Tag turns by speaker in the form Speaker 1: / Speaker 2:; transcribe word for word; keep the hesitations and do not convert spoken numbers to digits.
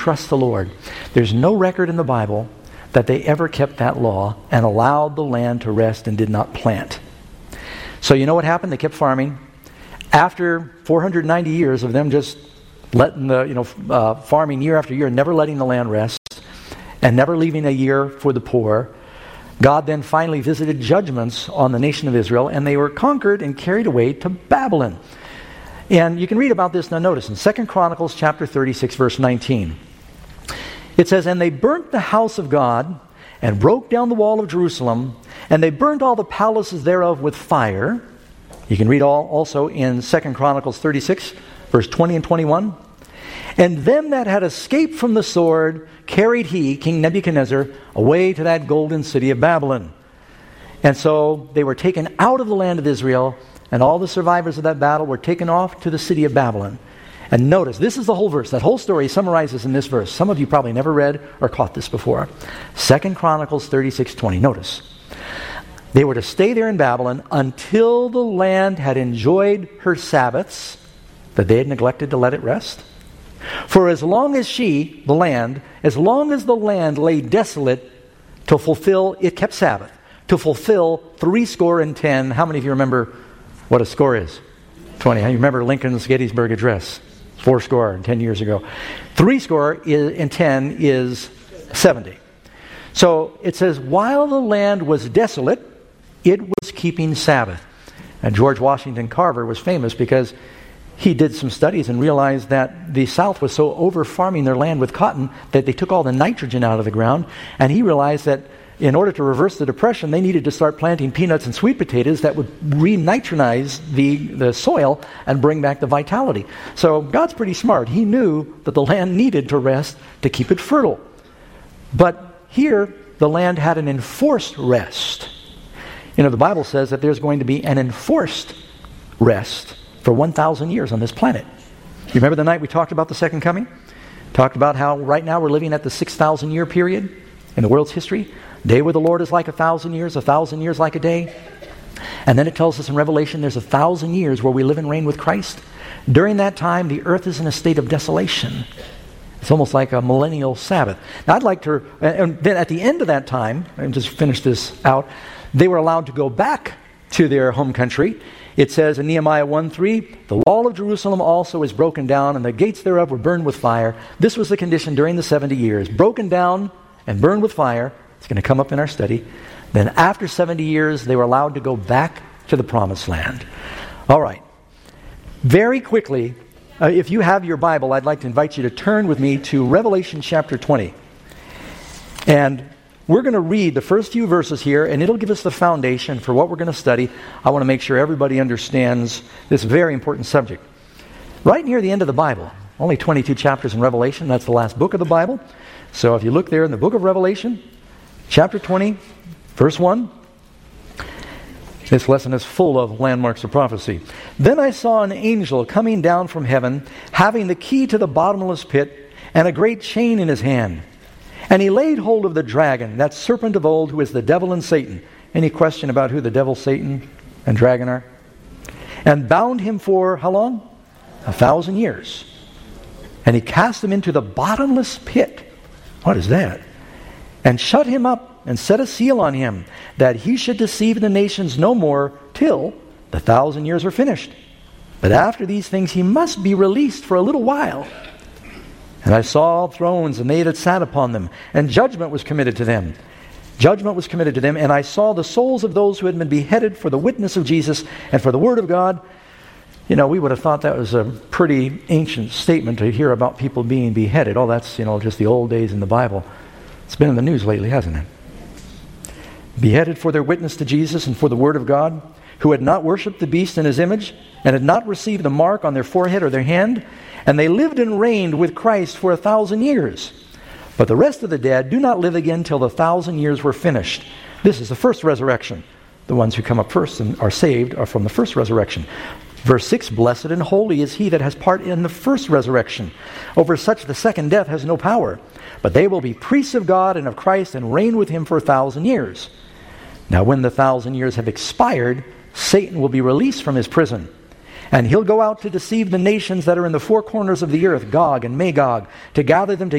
Speaker 1: trust the Lord. There's no record in the Bible that they ever kept that law and allowed the land to rest and did not plant. So you know what happened? They kept farming. After four hundred ninety years of them just letting the, you know, uh, farming year after year, never letting the land rest, and never leaving a year for the poor, God then finally visited judgments on the nation of Israel, and they were conquered and carried away to Babylon. And you can read about this, now notice, in Second Chronicles chapter thirty-six, verse nineteen. It says, "And they burnt the house of God, and broke down the wall of Jerusalem, and they burnt all the palaces thereof with fire." You can read all also in Second Chronicles thirty-six, verse twenty and twenty-one. "And them that had escaped from the sword carried he," King Nebuchadnezzar, "away to that golden city of Babylon." And so they were taken out of the land of Israel, and all the survivors of that battle were taken off to the city of Babylon. And notice, this is the whole verse. That whole story summarizes in this verse. Some of you probably never read or caught this before. Second Chronicles thirty-six twenty. Notice. They were to stay there in Babylon until the land had enjoyed her Sabbaths, that they had neglected to let it rest. "For as long as she," the land, "as long as the land lay desolate to fulfill," it kept Sabbath, "to fulfill threescore and ten." How many of you remember what a score is? twenty. You remember Lincoln's Gettysburg Address? Four score and ten years ago. Three score is, and ten is seventy. So it says, while the land was desolate, it was keeping Sabbath. And George Washington Carver was famous because he did some studies and realized that the South was so over farming their land with cotton that they took all the nitrogen out of the ground. And he realized that in order to reverse the depression, they needed to start planting peanuts and sweet potatoes that would re-nitronize the, the soil and bring back the vitality. So God's pretty smart. He knew that the land needed to rest to keep it fertile. But here, the land had an enforced rest. You know, the Bible says that there's going to be an enforced rest for one thousand years on this planet. You remember the night we talked about the second coming? Talked about how right now we're living at the six thousand year period in the world's history. Day with the Lord is like a thousand years, a thousand years like a day. And then it tells us in Revelation there's a thousand years where we live and reign with Christ. During that time, the earth is in a state of desolation. It's almost like a millennial Sabbath. Now I'd like to, and then at the end of that time, and just finish this out, they were allowed to go back to their home country. It says in Nehemiah one three, "The wall of Jerusalem also is broken down, and the gates thereof were burned with fire." This was the condition during the seventy years. Broken down and burned with fire. It's going to come up in our study. Then after seventy years, they were allowed to go back to the promised land. All right. Very quickly, uh, if you have your Bible, I'd like to invite you to turn with me to Revelation chapter twenty. And we're going to read the first few verses here, and it'll give us the foundation for what we're going to study. I want to make sure everybody understands this very important subject. Right near the end of the Bible, only twenty-two chapters in Revelation. That's the last book of the Bible. So if you look there in the book of Revelation, chapter twenty, verse one. This lesson is full of landmarks of prophecy. "Then I saw an angel coming down from heaven, having the key to the bottomless pit, and a great chain in his hand. And he laid hold of the dragon, that serpent of old, who is the devil and Satan." Any question about who the devil, Satan, and dragon are? "And bound him for," how long? "A thousand years. And he cast him into the bottomless pit." What is that? "And shut him up, and set a seal on him, that he should deceive the nations no more, till the thousand years are finished. But after these things he must be released for a little while. And I saw thrones, and they that sat upon them, and judgment was committed to them. Judgment was committed to them, and I saw the souls of those who had been beheaded for the witness of Jesus and for the word of God." You know, we would have thought that was a pretty ancient statement to hear about people being beheaded. Oh, that's, you know, just the old days in the Bible. It's been in the news lately, hasn't it? "Beheaded for their witness to Jesus and for the word of God, who had not worshipped the beast in his image, and had not received the mark on their forehead or their hand. And they lived and reigned with Christ for a thousand years. But the rest of the dead do not live again till the thousand years were finished." This is the first resurrection. The ones who come up first and are saved are from the first resurrection. Verse six, "Blessed and holy is he that has part in the first resurrection. Over such the second death has no power. But they will be priests of God and of Christ, and reign with him for a thousand years. Now when the thousand years have expired, Satan will be released from his prison. And he'll go out to deceive the nations that are in the four corners of the earth, Gog and Magog, to gather them together